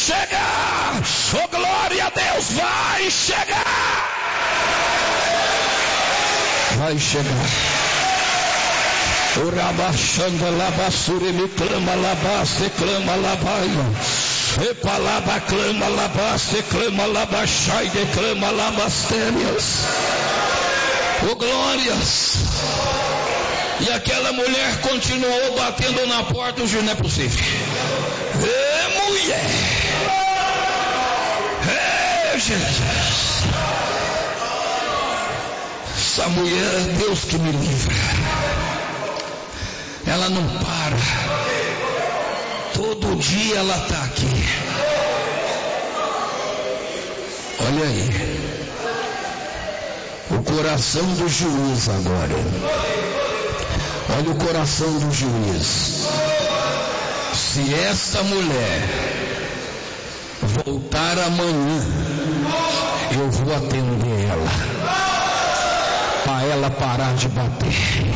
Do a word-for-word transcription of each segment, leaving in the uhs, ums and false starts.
chegar. Oh, glória a Deus, vai chegar. Vai chegar. O rabachanda labassure me clama labasse clama labaia. Epa laba clama labasse clama labachai de clama labastérias. Oh, glórias. E aquela mulher continuou batendo na porta. O não é possível. Ê, mulher. Ê, Jesus. Essa mulher é Deus que me livra. Ela não para. Todo dia ela está aqui. Olha aí. O coração do juiz agora. Olha o coração do juiz. Se esta mulher voltar amanhã, eu vou atender ela, para ela parar de bater.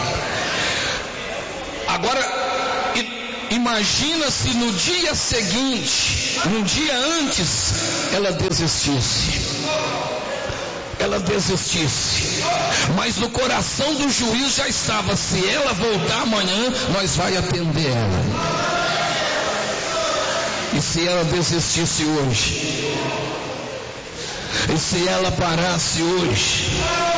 Agora, imagina se no dia seguinte, um dia antes, ela desistisse. Ela desistisse. Mas no coração do juiz já estava: se ela voltar amanhã, nós vai atender ela. E se ela desistisse hoje? E se ela parasse hoje?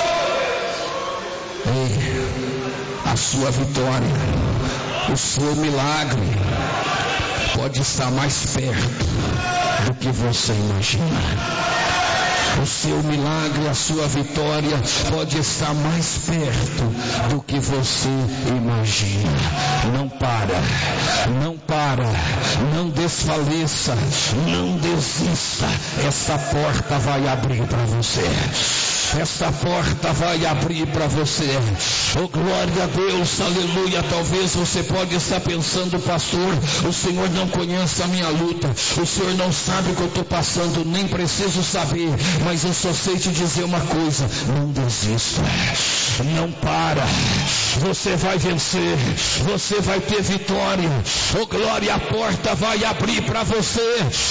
Ei, a sua vitória, o seu milagre pode estar mais perto do que você imagina. O seu milagre, a sua vitória pode estar mais perto do que você imagina. Não para, não para, não desfaleça, não desista. Essa porta vai abrir para você. Essa porta vai abrir para você. Oh, glória a Deus, aleluia. Talvez você pode estar pensando: pastor, o Senhor não conhece a minha luta, o Senhor não sabe o que eu estou passando, nem preciso saber, mas eu só sei te dizer uma coisa: não desista, não para, você vai vencer, você vai ter vitória. Oh, glória, a porta vai abrir para você.